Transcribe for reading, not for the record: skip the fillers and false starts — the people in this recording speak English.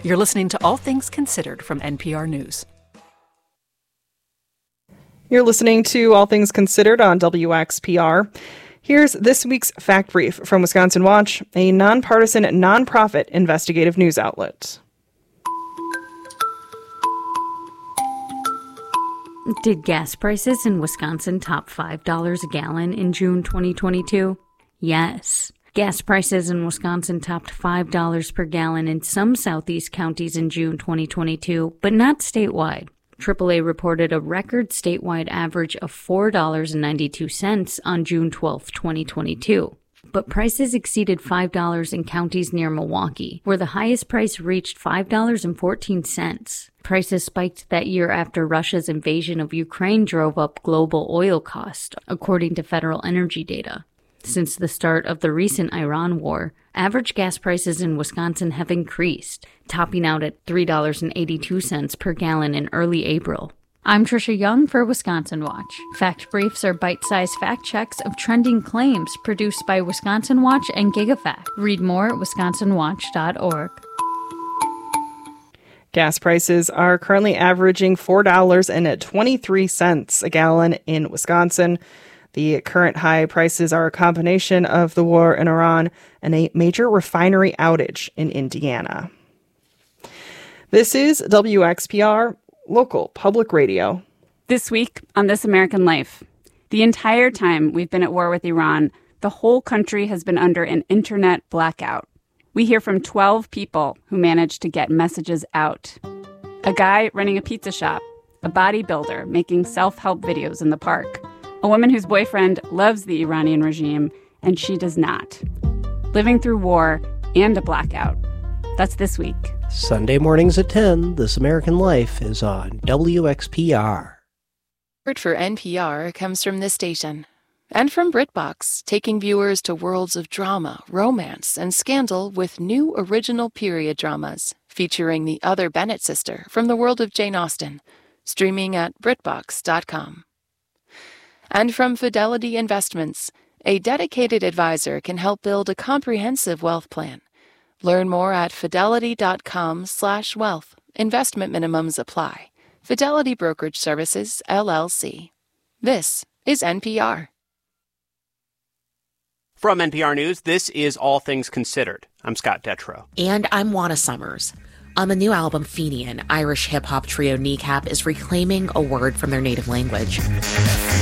You're listening to All Things Considered from NPR News. You're listening to All Things Considered on WXPR. Here's this week's Fact Brief from Wisconsin Watch, a nonpartisan, nonprofit investigative news outlet. Did gas prices in Wisconsin top $5 a gallon in June 2022? Yes. Gas prices in Wisconsin topped $5 per gallon in some southeast counties in June 2022, but not statewide. AAA reported a record statewide average of $4.92 on June 12, 2022. But prices exceeded $5 in counties near Milwaukee, where the highest price reached $5.14. Prices spiked that year after Russia's invasion of Ukraine drove up global oil costs, according to federal energy data. Since the start of the recent Iran war, average gas prices in Wisconsin have increased, topping out at $3.82 per gallon in early April. I'm Trisha Young for Wisconsin Watch. Fact Briefs are bite-sized fact checks of trending claims produced by Wisconsin Watch and GigaFact. Read more at wisconsinwatch.org. Gas prices are currently averaging $4.23 a gallon in Wisconsin. The current high prices are a combination of the war in Iran and a major refinery outage in Indiana. This is WXPR, local public radio. This week on This American Life, the entire time we've been at war with Iran, the whole country has been under an internet blackout. We hear from 12 people who managed to get messages out. A guy running a pizza shop, a bodybuilder making self-help videos in the park, a woman whose boyfriend loves the Iranian regime and she does not. Living through war and a blackout. That's this week. Sunday mornings at 10, This American Life is on WXPR. Support for NPR comes from this station and from BritBox, taking viewers to worlds of drama, romance, and scandal with new original period dramas featuring the other Bennett sister from the world of Jane Austen, streaming at BritBox.com. And from Fidelity Investments, a dedicated advisor can help build a comprehensive wealth plan. Learn more at fidelity.com/wealth. Investment minimums apply. Fidelity Brokerage Services, LLC. This is NPR. From NPR News, this is All Things Considered. I'm Scott Detrow. And I'm Juana Summers. On the new album Fenian, Irish hip-hop trio Kneecap is reclaiming a word from their native language.